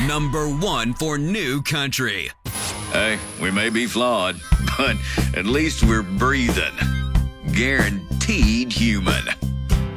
#1 for new country. Hey, we may be flawed, but at least we're breathing. Guaranteed human.